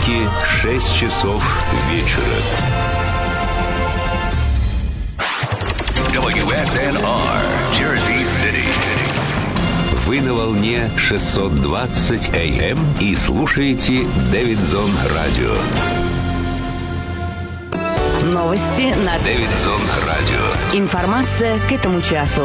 понедельники, 6 часов вечера. WSNR, Jersey City. Вы на волне 620 AM и слушаете Дэвидсон Радио. Новости на Дэвидсон Радио. Информация к этому часу.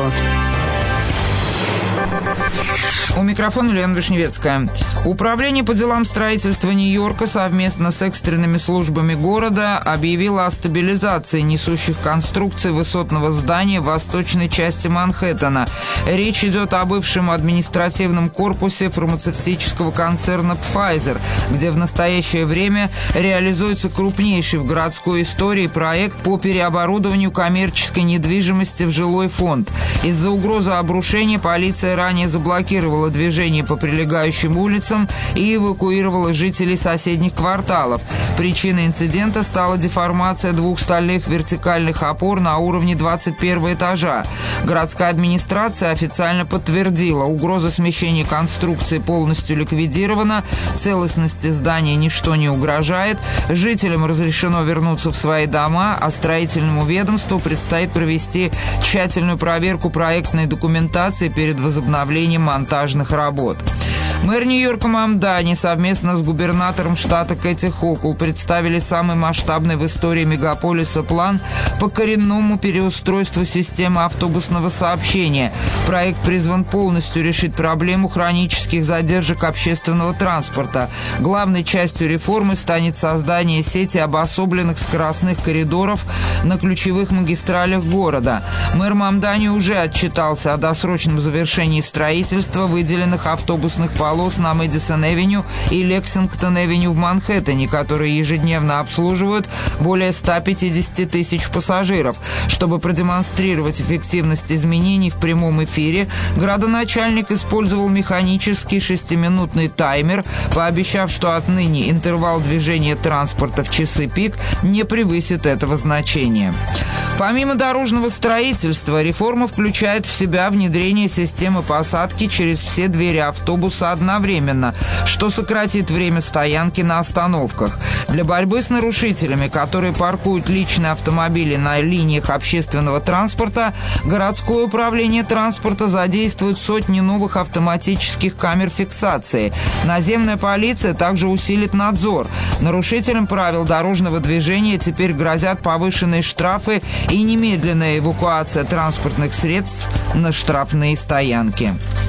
У микрофона Лена Вишневецкая. Управление по делам строительства Нью-Йорка совместно с экстренными службами города объявило о стабилизации несущих конструкций высотного здания в восточной части Манхэттена. Речь идет о бывшем административном корпусе фармацевтического концерна Pfizer, где в настоящее время реализуется крупнейший в городской истории проект по переоборудованию коммерческой недвижимости в жилой фонд. Из-за угрозы обрушения полиция ранее заблокировала движение по прилегающим улицам и эвакуировала жителей соседних кварталов. Причиной инцидента стала деформация двух стальных вертикальных опор на уровне 21 этажа. Городская администрация официально подтвердила, угроза смещения конструкции полностью ликвидирована, целостности здания ничто не угрожает, жителям разрешено вернуться в свои дома, а строительному ведомству предстоит провести тщательную проверку проектной документации перед возобновлением монтажных работ. Мэр Нью-Йорка Мамдани совместно с губернатором штата Кэти Хокул представили самый масштабный в истории мегаполиса план по коренному переустройству системы автобусного сообщения. Проект призван полностью решить проблему хронических задержек общественного транспорта. Главной частью реформы станет создание сети обособленных скоростных коридоров на ключевых магистралях города. Мэр Мамдани уже отчитался о досрочном завершении строительства выделенных автобусных полос на Мэдисон-Эвеню и Лексингтон-Эвеню в Манхэттене, которые ежедневно обслуживают более 150 тысяч пассажиров. Чтобы продемонстрировать эффективность изменений в прямом эфире, градоначальник использовал механический 6-минутный таймер, пообещав, что отныне интервал движения транспорта в часы пик не превысит этого значения. Помимо дорожного строительства, реформа включает в себя внедрение системы посадки через все двери автобуса одновременно, что сократит время стоянки на остановках. Для борьбы с нарушителями, которые паркуют личные автомобили на линиях общественного транспорта, городское управление транспорта задействует сотни новых автоматических камер фиксации. Наземная полиция также усилит надзор. Нарушителям правил дорожного движения теперь грозят повышенные штрафы и немедленная эвакуация транспортных средств на штрафные стоянки.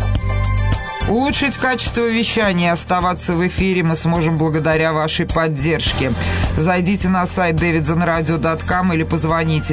Улучшить качество вещания и оставаться в эфире мы сможем благодаря вашей поддержке. Зайдите на сайт davidsonradio.com или позвоните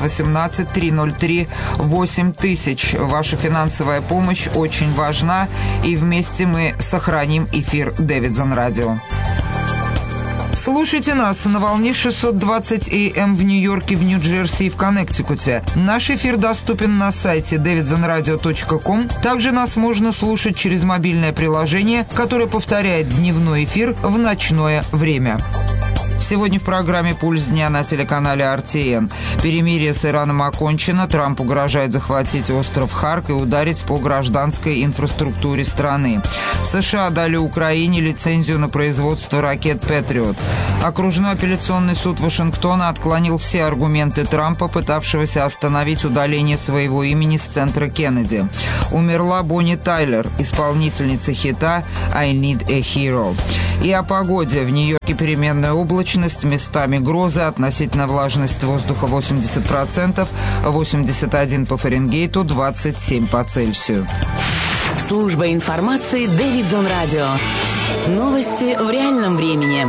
718-303-8000. Ваша финансовая помощь очень важна, и вместе мы сохраним эфир Дэвидсон Радио. Слушайте нас на волне 620 AM в Нью-Йорке, в Нью-Джерси и в Коннектикуте. Наш эфир доступен на сайте davidsonradio.com. Также нас можно слушать через мобильное приложение, которое повторяет дневной эфир в ночное время. Сегодня в программе «Пульс дня» на телеканале RTN. Перемирие с Ираном окончено. Трамп угрожает захватить остров Харк и ударить по гражданской инфраструктуре страны. США дали Украине лицензию на производство ракет «Патриот». Окружной апелляционный суд Вашингтона отклонил все аргументы Трампа, пытавшегося остановить удаление своего имени с центра Кеннеди. Умерла Бонни Тайлер, исполнительница хита «I Need a Hero». И о погоде. В Нью-Йорке переменная облачность, местами грозы, относительная влажность воздуха 80%, 81 по Фаренгейту, 27 по Цельсию. Служба информации Дэвидсон Радио. Новости в реальном времени.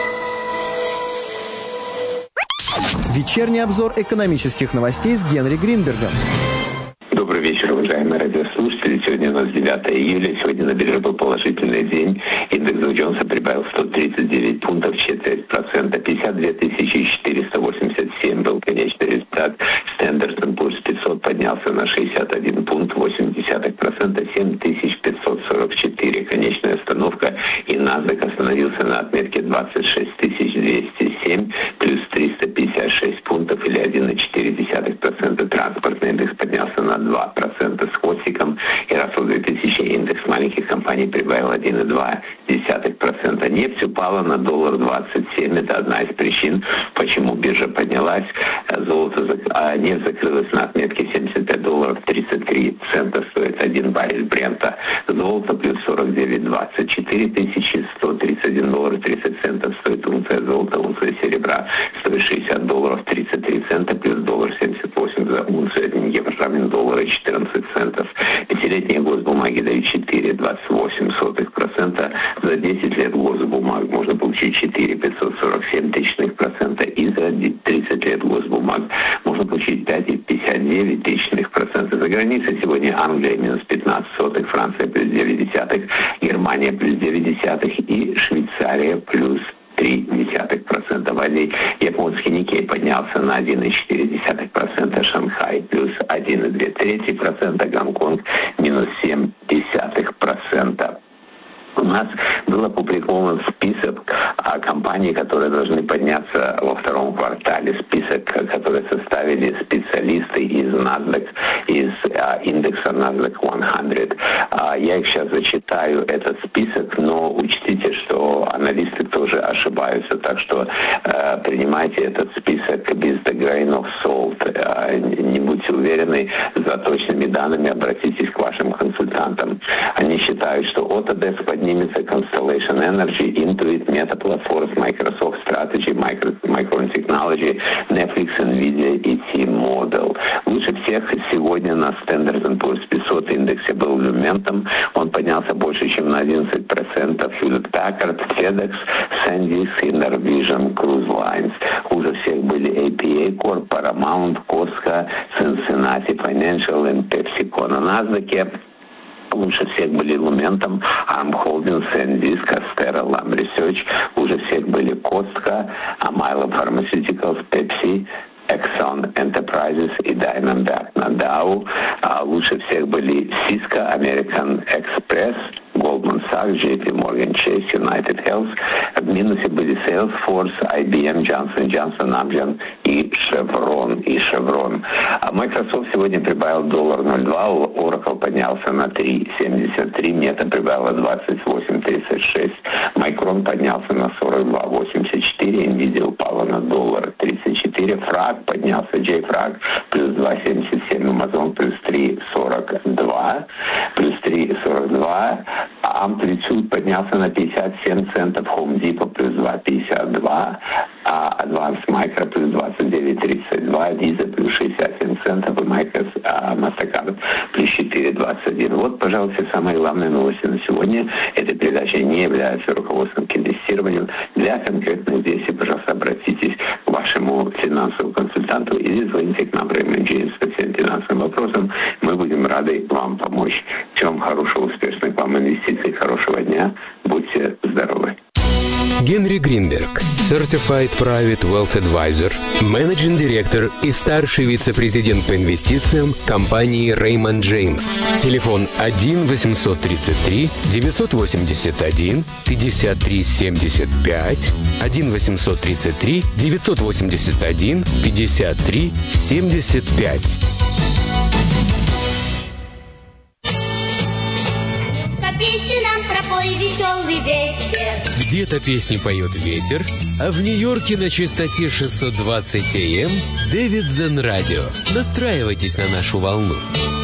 Вечерний обзор экономических новостей с Генри Гринбергом. Добрый вечер, уважаемые радиослушатели. Сегодня у нас 9 июля. Сегодня на бирже был положительный день. Индекс Доу Джонса прибавил 139 пунктов, четверть процента, 52 487 был конечный результат. Standard & Poor's 500 поднялся на 61 пункт, 0,8%, 7544 конечная остановка. И NASDAQ остановился на отметке 26 207, плюс 356 пунктов или 1,4%. Транспортный индекс поднялся на 2% с хвостиком. И Russell 2000 индекс маленьких компаний прибавил 1,2%. Нефть упала на $1.27. Это одна из причин, почему биржа поднялась. Нефть закрылась на отметке $75.33 стоит 1 баррель Брента. Золото плюс 49.20. $4131.30 стоит унция золота. Унция серебра стоит $60.33 плюс $1.78 за унцию. 1 евро равен $1.14. Пятилетние госбумаги дают 4,28%. За 10 лет госбумаг можно получить 4,547%. И за 30 лет госбумаг можно получить 5,59%. За границей сегодня Англия минус 0,15, Франция плюс 0,9, Германия плюс 0,9 и Швейцария плюс 0,3%. Японский Никей поднялся на 1,4%, Шанхай плюс 1,2%, Гонконг минус 0,7%. У нас был опубликован список компаний, которые должны подняться во втором квартале. Список, который составили специалисты из NASDAQ, из индекса NASDAQ 100. Я их сейчас зачитаю, этот список, но учтите, что аналисты тоже ошибаются, так что принимайте этот список без the grain of salt. Не будьте уверены за точными данными, обратитесь к вашим консультантам. Они считают, что Autodesk поднимется, Constellation Energy, Intuit, Meta Platforms, Microsoft Strategy, Micron Technology, Netflix, Nvidia и T-Model. Лучше всех сегодня на Standard & Poor's 500 индексе был Lumentum. Он поднялся больше, чем на 11%. Hewlett Packard, FedEx, SanDisk и Norwegian Cruise Lines. Хуже всех были APA Corp, Paramount, Costco, Cincinnati Financial и PepsiCo. На NASDAQ лучше всех были Lumentum, ARM Holdings, SanDisk, Astera, Lam Research. Хуже всех были Costco, Amilo Pharmaceuticals, Pepsi, Exxon Enterprises и Diamondback. На Dow лучше всех были Cisco, American Express, Goldman Sachs, JP Morgan Chase, United Health. В минусе были Salesforce, IBM, Johnson Johnson, Amgen и Chevron. Microsoft сегодня прибавил $0.02, Oracle поднялся на 3.73, Meta прибавила 28.36, Micron поднялся на 42.84, Nvidia упала на $1.34, Frag поднялся, JFrag плюс 2.77, Amazon плюс 3.42, Amplitude поднялся на 57 центов, Home Depot плюс 2.52, Advanced Micro плюс 29.32, Visa плюс 67 центов и Mastercard плюс 4.21. Вот, пожалуйста, самые главные новости на сегодня. Эта передача не является руководством к инвестированию. Для конкретных действий, пожалуйста, обратитесь к вашему финансовому консультанту или звоните к нам Raymond James по всем финансовым вопросам. Мы будем рады вам помочь. Всем хорошего, успешных вам инвестиций, хорошего дня. Будьте здоровы. Генри Гринберг, Certified Private Wealth Advisor, Managing Director и старший вице-президент по инвестициям компании Raymond James. Телефон 1-833-981-53-75, 1-833-981-53-75. Веселый ветер. Где-то песни поет ветер, а в Нью-Йорке на частоте 620 АМ Davidson Radio. Настраивайтесь на нашу волну.